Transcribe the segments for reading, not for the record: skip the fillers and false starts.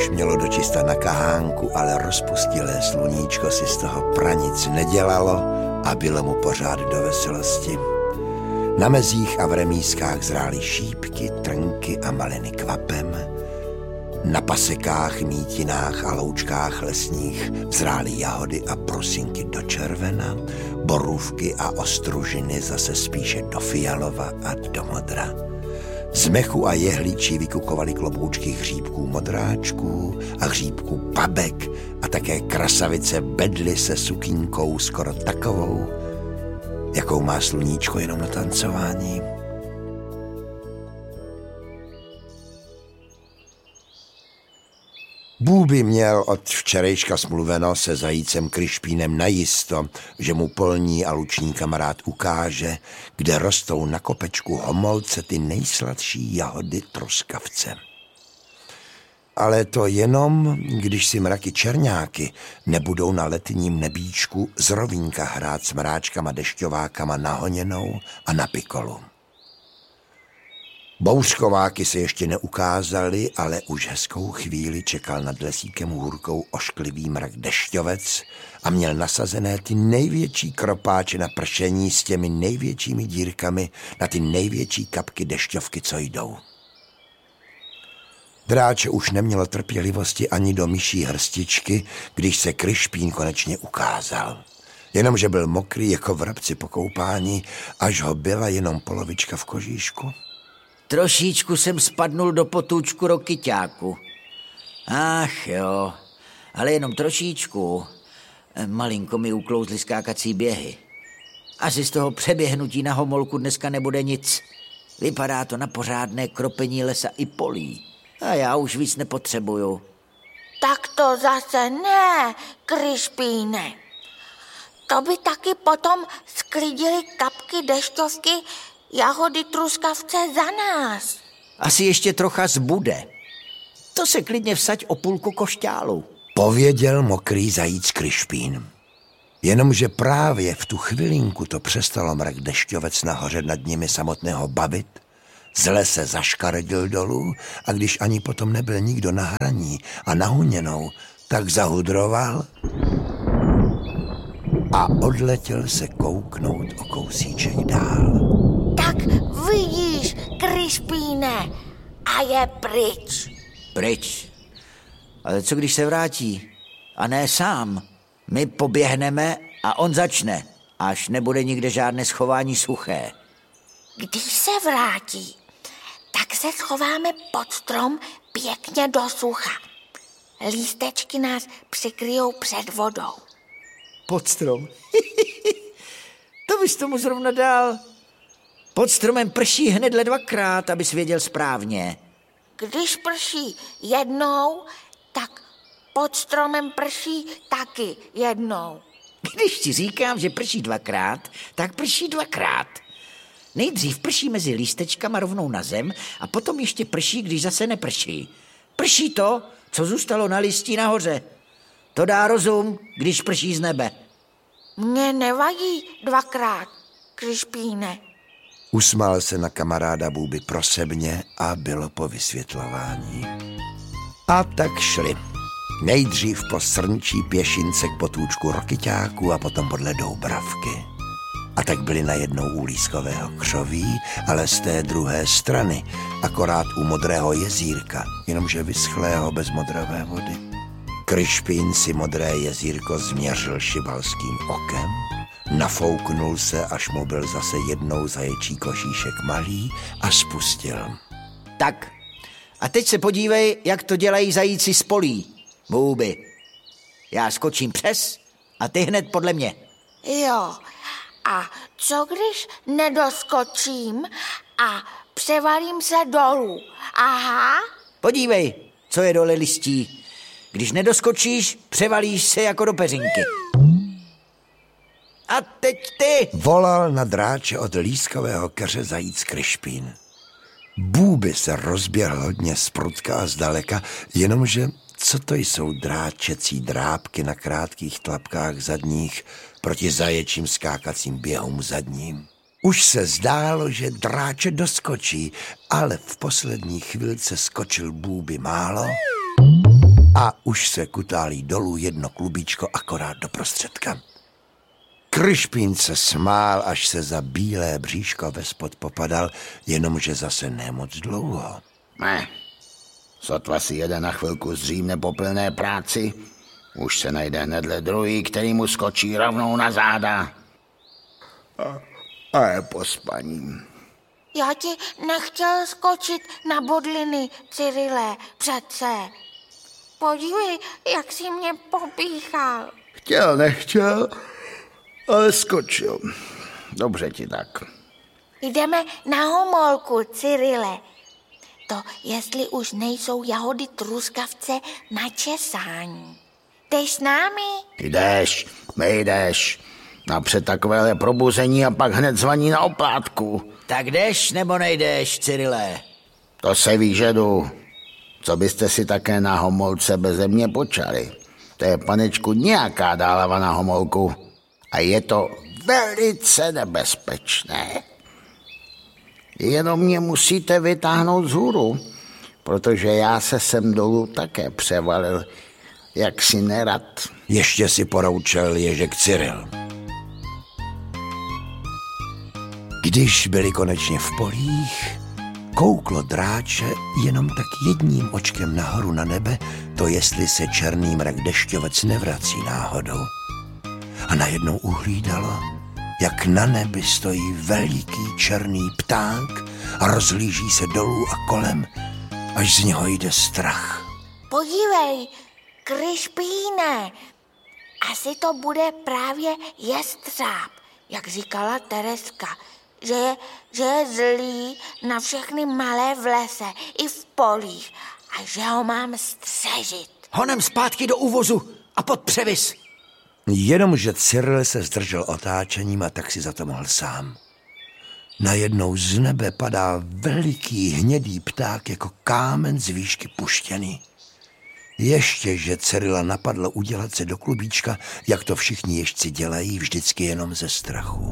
už mělo dočista na kahánku, ale rozpustilé sluníčko si z toho pranic nedělalo a bylo mu pořád do veselosti. Na mezích a v remízkách zrály šípky, trnky a maliny kvapem. Na pasekách, mítinách a loučkách lesních zrály jahody a prusinky do červena, borůvky a ostružiny zase spíše do fialova a do modra. Z mechu a jehličí vykukovaly kloboučky hříbků modráčků a hříbků babek a také krasavice bedly se sukínkou skoro takovou, jakou má sluníčko jenom na tancování. Bůby měl od včerejška smluveno se zajícem Kryšpínem najisto, že mu polní a luční kamarád ukáže, kde rostou na kopečku Homolce ty nejsladší jahody truskavce. Ale to jenom, když si mraky čerňáky nebudou na letním nebíčku z rovínka hrát s mráčkama dešťovákama na honěnou a na pikolu. Bouřkováky se ještě neukázaly, ale už hezkou chvíli čekal nad lesíkem hůrkou ošklivý mrak dešťovec a měl nasazené ty největší kropáče na pršení s těmi největšími dírkami na ty největší kapky dešťovky, co jdou. Dráče už nemělo trpělivosti ani do myší hrstičky, když se Kryšpín konečně ukázal. Jenomže byl mokrý jako vrabci po koupání, až ho byla jenom polovička v kožíšku. Trošičku jsem spadnul do potůčku rokyťáku. Ach jo, ale jenom trošičku. Malinko mi uklouzly skákací běhy. Asi z toho přeběhnutí na Homolku dneska nebude nic. Vypadá to na pořádné kropení lesa i polí. A já už víc nepotřebuju. Tak to zase ne, Kryšpíne. To by taky potom sklidily kapky dešťovky, jahody truskavce za nás. Asi ještě trocha zbude. To se klidně vsaď o půlku košťálu. Pověděl mokrý zajíc Kryšpín. Jenomže právě v tu chvilinku to přestalo mrak dešťovec nahoře nad nimi samotného bavit, zle se zaškaredil dolů a když ani potom nebyl nikdo na hraní a nahuněnou, tak zahudroval a odletěl se kouknout o kousíček dál. Tak vidíš, Kryšpíne, a je pryč. Pryč? Ale co když se vrátí? A ne sám. My poběhneme a on začne, až nebude nikde žádné schování suché. Když se vrátí, tak se schováme pod strom pěkně do sucha. Lístečky nás přikryjou před vodou. Pod strom? To bys tomu zrovna dal. Pod stromem prší hnedle dvakrát, abys věděl správně. Když prší jednou, tak pod stromem prší taky jednou. Když ti říkám, že prší dvakrát, tak prší dvakrát. Nejdřív prší mezi lístečkama rovnou na zem a potom ještě prší, když zase neprší. Prší to, co zůstalo na listí nahoře. To dá rozum, když prší z nebe. Mně nevadí dvakrát, Kryšpíne. Usmál se na kamaráda Bůby prosebně a bylo po vysvětlování. A tak šli. Nejdřív po srnčí pěšince k potůčku rokyťáku a potom podle Doubravky. A tak byli najednou u lískového křoví, ale z té druhé strany, akorát u modrého jezírka, jenomže vyschlého bez modravé vody. Kryšpín si modré jezírko změřil šibalským okem, nafouknul se, až mu byl zase jednou zaječí košíšek malý a spustil. Tak, a teď se podívej, jak to dělají zajíci z polí. Bůby. Já skočím přes a ty hned podle mě. Jo, a co když nedoskočím a převalím se dolů? Aha. Podívej, co je dole listí. Když nedoskočíš, převalíš se jako do peřinky. A teď ty! Volal na dráče od lískového keře zajíc Kryšpín. Bůby se rozběhl hodně zprutka a zdaleka, jenomže co to jsou dráčecí drápky na krátkých tlapkách zadních proti zaječím skákacím běhům zadním. Už se zdálo, že dráče doskočí, ale v poslední chvilce skočil Bůby málo a už se kutálí dolů jedno klubíčko akorát do prostředka. Kryšpín se smál, až se za bílé bříško vespod popadal, jenomže zase nemoc dlouho. Ne, sotva si jeden na chvilku zřímne po plné práci, už se najde hnedle druhý, který mu skočí rovnou na záda. A je po spaní. Já ti nechtěl skočit na bodliny, Cyrile, přece. Podívej, jak jsi mě popíchal. Nechtěl, ale skočil. Dobře ti tak. Jdeme na Homolku, Cyrile. To, jestli už nejsou jahody truskavce na česání. Jdeš s námi? Jdeš. Napřed takovéhle probuzení a pak hned zvaní na oplátku. Tak jdeš nebo nejdeš, Cyrile? To se ví, že jdu. Co byste si také na Homolce beze mě počali? To je, panečku, nějaká dálava na Homolku. A je to velice nebezpečné. Jenom mě musíte vytáhnout vzhůru, protože já se sem dolů také převalil, jak si nerad. Ještě si poroučel Ježek Cyril. Když byli konečně v polích, kouklo dráče jenom tak jedním očkem nahoru na nebe, to jestli se černý mrak dešťovec nevrací náhodou. A najednou uhlídalo, jak na nebi stojí veliký černý pták a rozhlíží se dolů a kolem, až z něho jde strach. Podívej, Kryšpíne, asi to bude právě jestřáb, jak říkala Tereska, že je zlý na všechny malé v lese i v polích a že ho mám střežit. Honem zpátky do úvozu a pod převis. Jenomže Cyril se zdržel otáčením a tak si za to mohl sám. Najednou z nebe padá veliký hnědý pták jako kámen z výšky puštěný. Ještě, že Cyrila napadlo udělat se do klubíčka, jak to všichni ježci dělají, vždycky jenom ze strachu.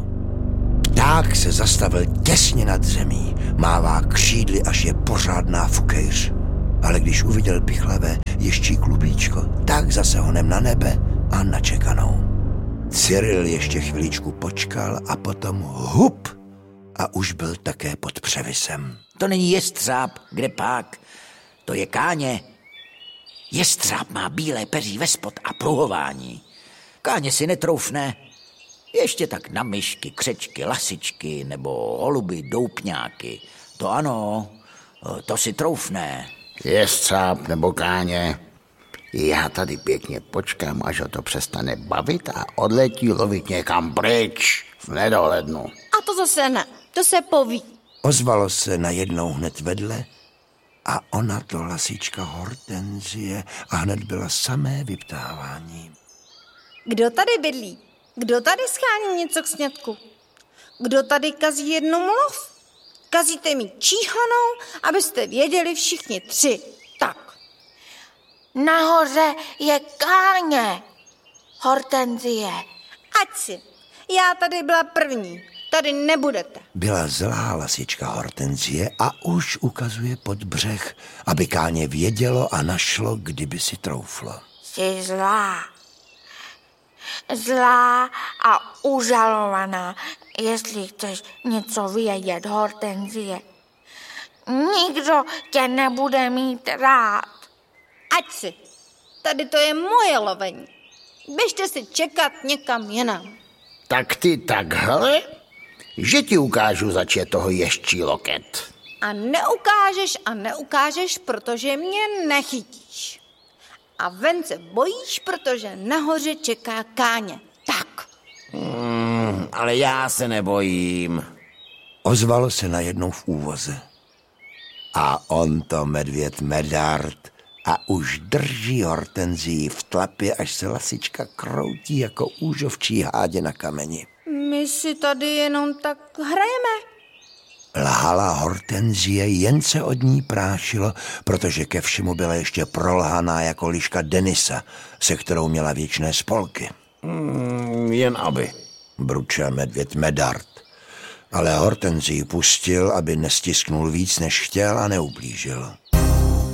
Pták se zastavil těsně nad zemí, mává křídly, až je pořádná fukejř. Ale když uviděl pichlavé ježčí klubíčko, tak zase honem na nebe a na čekanou. Cyril ještě chviličku počkal a potom hup a už byl také pod převisem. To není jestřáb, kde pák, to je káně. Jestřáb má bílé peří vespod a pruhování. Káně si netroufne. Ještě tak na myšky, křečky, lasičky nebo holuby, doupňáky. To ano, to si troufne. Jestřáb nebo káně. Já tady pěkně počkám, až ho to přestane bavit a odletí lovit někam pryč v nedohlednu. A to zase ne, to se poví. Ozvalo se najednou hned vedle a ona to lasička Hortenzie a hned byla samé vyptávání. Kdo tady bydlí? Kdo tady schání něco k sňatku? Kdo tady kazí jednu mluv? Kazíte mi číhanou, abyste věděli všichni tři. Tak. Nahoře je káně, Hortenzie. Ať si. Já tady byla první. Tady nebudete. Byla zlá lasička Hortenzie a už ukazuje pod břeh, aby káně vědělo a našlo, kdyby si trouflo. Jsi zlá. Zlá a užalovaná, jestli chceš něco vědět, Hortenzie. Nikdo tě nebude mít rád. Ať si. Tady to je moje lovení. Běžte si čekat někam jinam. Tak ty takhle, že ti ukážu, zač je toho ježčí loket. A neukážeš, protože mě nechytíš. A ven se bojíš, protože nahoře čeká káně. Tak. Ale já se nebojím. Ozvalo se najednou v úvoze. A on to medvěd Medard a už drží Hortenzii v tlapě, až se lasička kroutí jako úžovčí hádě na kameni. My si tady jenom tak hrajeme. Lhala Hortenzie, jen se od ní prášilo, protože ke všemu byla ještě prolhaná jako liška Denisa, se kterou měla věčné spolky. Jen aby. Bručel medvěd Medard. Ale Hortenzii pustil, aby nestisknul víc, než chtěl a neublížil.